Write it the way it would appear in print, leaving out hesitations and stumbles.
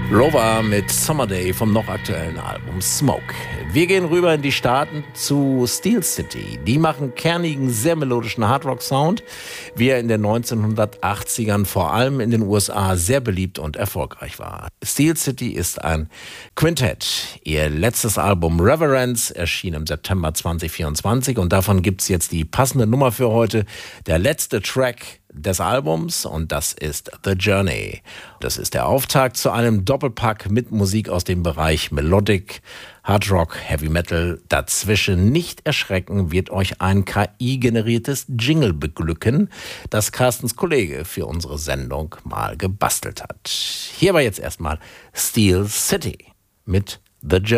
Rover mit Summer Day vom noch aktuellen Album Smoke. Wir gehen rüber in die Staaten zu Steel City. Die machen kernigen, sehr melodischen Hardrock-Sound, wie er in den 1980ern vor allem in den USA sehr beliebt und erfolgreich war. Steel City ist ein Quintett. Ihr letztes Album Reverence erschien im September 2024 und davon gibt's jetzt die passende Nummer für heute. Der letzte Track des Albums und das ist The Journey. Das ist der Auftakt zu einem Doppelpack mit Musik aus dem Bereich Melodic, Hard Rock, Heavy Metal. Dazwischen nicht erschrecken, wird euch ein KI-generiertes Jingle beglücken, das Carstens Kollege für unsere Sendung mal gebastelt hat. Hier war jetzt erstmal Steel City mit The Journey.